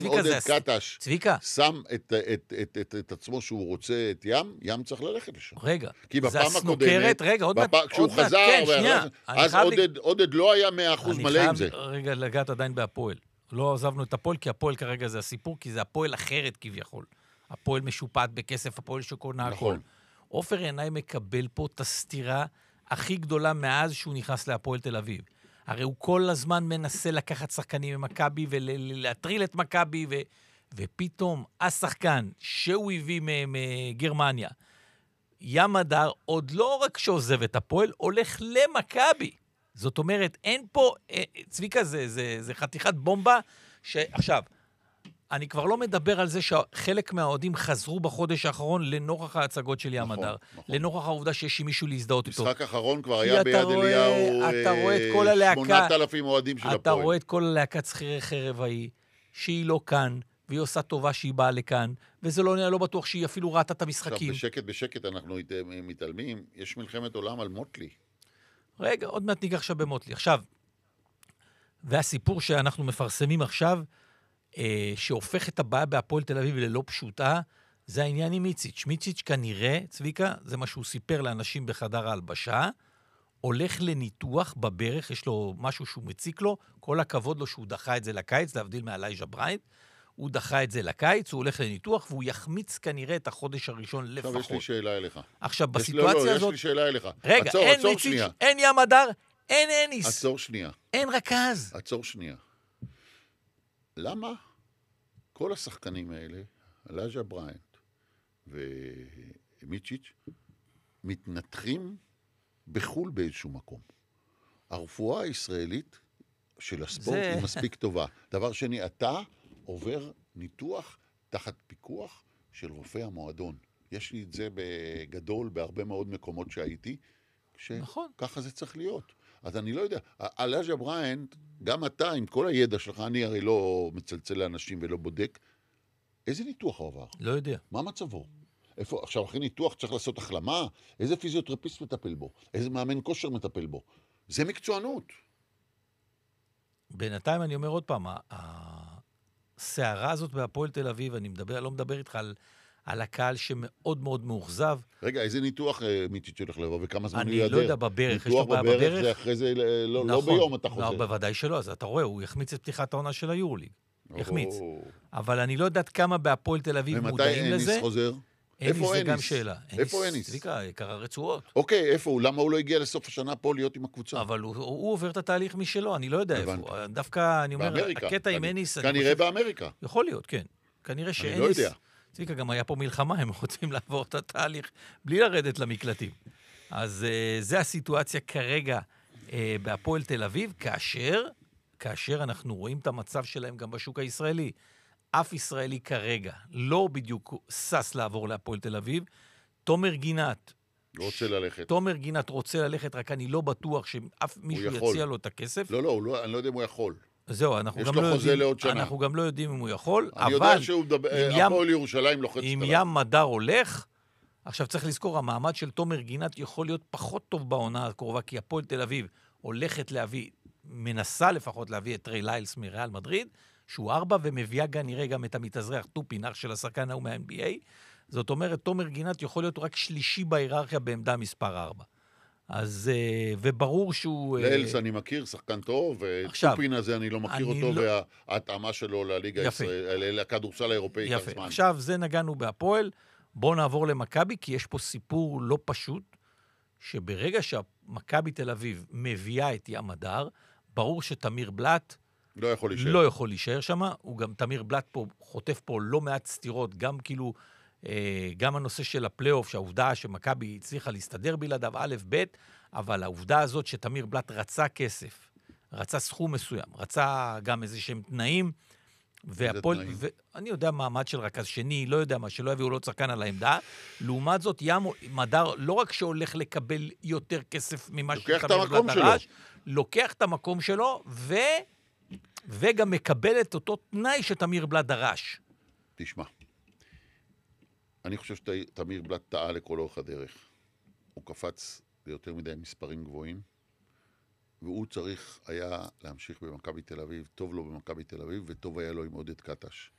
עודד קטש צביקה. שם את עצמו שהוא רוצה את ים צריך ללכת לשם. רגע, כי זה בפעם הסנוקרת, הקודמת, רגע, עוד מעט, כשהוא חזר, כן, שנייה. אז עודד לא היה 100% מלא עם זה. אני חייב רגע לגעת עדיין בהפועל. לא עזבנו את הפועל, כי הפועל כרגע זה הסיפור, כי זה הפועל אחרת כביכול. הפועל משופעת בכסף, הפועל שקונה הכל. עופר עיניי מקבל פה את הסתירה הכי גדולה מאז שהוא נכנס להפועל תל אביב. הרי הוא כל הזמן מנסה לקחת שחקנים ממכבי ולהטריל את מכבי, ופתאום השחקן שהוא הביא מגרמניה, ים הדר, עוד לא רק שעוזב את הפועל, הולך למכבי. זאת אומרת, אין פה, צביקה, זה חתיכת בומבה, שעכשיו, אני כבר לא מדבר על זה שחלק מהאוהדים חזרו בחודש האחרון לנוכח ההצגות של ים הדר, לנוכח העובדה שיש עם מישהו להזדהות איתו. משחק האחרון כבר היה ביד אליהו, 8,000 אוהדים של הפועל. אתה רואה את כל הלהקת שכירי חרב ההיא, שהיא לא כאן, והיא עושה טובה שהיא באה לכאן, וזה לא בטוח שהיא אפילו ראתה את המשחקים. עכשיו, בשקט אנחנו מתעלמים, יש מלחמת עולם על מוטלי. רגע, עוד מעט ניגע עכשיו במוטלי. עכשיו, והסיפור שאנחנו מפרסמים עכשיו, שהופך את הבעיה בהפועל תל אביב ללא פשוטה, זה העניין עם מיציץ'. מיציץ' כנראה, צביקה, זה מה שהוא סיפר לאנשים בחדר ההלבשה, הולך לניתוח בברך, יש לו משהו שהוא מציק לו, כל הכבוד לו שהוא דחה את זה לקיץ, להבדיל מאלייג'ה בריינט, הוא דחה את זה לקיץ, הוא הולך לניתוח, והוא יחמיץ כנראה את החודש הראשון לפחות. עכשיו יש לי שאלה אליך. עכשיו, בסיטואציה הזאת... יש לי שאלה אליך. רגע, אין מיציץ', אין ים הדר, אין אניס. עצור שנייה. אין רכז. עצור שנייה. למה כל השחקנים האלה, אלייג'ה בריינט ומיצ'יץ', מתנתחים בחול באיזשהו מקום? הרפואה הישראלית של הספורט היא מספיק טובה. דבר שני, אתה עובר ניתוח תחת פיקוח של רופא המועדון. יש לי את זה בגדול בהרבה מאוד מקומות שהייתי, שככה זה צריך להיות. אז אני לא יודע, אלייג'ה בריינט, גם אתה עם כל הידע שלך, אני הרי לא מצלצל לאנשים ולא בודק, איזה ניתוח הוא עבר? לא יודע. מה מצבו? איפה, עכשיו אחרי ניתוח צריך לעשות החלמה? איזה פיזיותרפיסט מטפל בו? איזה מאמן כושר מטפל בו? זה מקצוענות. בינתיים אני אומר עוד פעם, הסערה הזאת בהפועל תל אביב, אני לא מדבר איתך על הקהל שמאוד מאוד מאוכזב. רגע, איזה ניתוח מיציץ' הולך לבוא וכמה זמן הוא יעדר? אני לא יודע, בברך, יש לו בעיה בברך. בברך. זה אחרי זה לא ביום אתה חוזר. בוודאי שלא, אז אתה רואה, הוא יחמיץ את פתיחת העונה של היורליג. יחמיץ. אבל אני לא יודעת כמה בהפועל תל אביב מודעים לזה. ומתי אניס חוזר? איפה אניס? זה גם שאלה. איפה אניס? צביקה, יקר הרצועות. אוקיי, איפה הוא? למה הוא לא הגיע לסוף השנה פה להיות עם הקבוצה? אבל הוא עובר את התהליך משלו, אני לא יודע איפה. דווקא, אני אומר, הקטע עם אניס... כנראה באמריקה. יכול להיות, כן. כנראה שאניס... אני לא יודע. צביקה, גם היה פה מלחמה, הם רוצים לעבור את התהליך בלי לרדת למקלטים. אז זה הסיטואציה כרגע בהפועל תל אביב, כאשר אנחנו רואים את המצב שלהם גם בשוק הישראלי. אף ישראלי כרגע לא בדיוק סס לעבור להפועל תל אביב. תומר גינת רוצה ללכת, רק אני לא בטוח שאף מישהו יציע לו את הכסף. לא, אני לא יודע אם הוא יכול. זהו, אנחנו גם לא יודעים אם הוא יכול, אני יודע שהפועל ירושלים לוחצת עליו. אם ים הדר הולך, עכשיו צריך לזכור, המעמד של תומר גינת יכול להיות פחות טוב בעונה הקרובה, כי הפועל תל אביב הולכת מנסה לפחות להביא את טרי ליילס מריאל מדריד, שהוא 4, ומביאה נראה גם את המתאזרח טופינר של השחקן ההוא מה-NBA. זאת אומרת, תומר גינת יכול להיות רק שלישי בהיררכיה בעמדה מספר 4. אז, וברור שהוא... לאלס אני מכיר, שחקן טוב, וטופין הזה אני לא מכיר אותו, וההתאמה שלו לליגה הישראלית, לכדורסל האירופאי ייקח זמן. עכשיו זה נגענו בהפועל, בואו נעבור למכבי, כי יש פה סיפור לא פשוט, שברגע שמכבי תל אביב מביאה את ים הדר, ברור שתמיר בלט לא יכול להישאר שם, הוא גם תמיר בלט פה, חוטף פה לא מעט סתירות, גם כאילו, גם הנושא של הפלייאוף, שהעובדה שמכבי הצליחה להסתדר בלעדיו א' ב', אבל העובדה הזאת שתמיר בלט רצה כסף, רצה סכום מסוים, רצה גם איזה שהם תנאים, ואני יודע מעמד של רכז שני, לא יודע מה, שלא יביאו לו צרכן על העמדה, לעומת זאת ים מדר לא רק שהולך לקבל יותר כסף ממה שתמיר בלט דרש, לוקח את המקום שלו, וגם מקבל את אותו תנאי שתמיר בלט דרש. תשמע, אני חושב שתמיר בלט טעה לכל אורך הדרך. הוא קפץ ליותר מדי מספרים גבוהים, והוא צריך היה להמשיך במכבי תל אביב, טוב לו במכבי תל אביב, וטוב היה לו עם עודד קטש.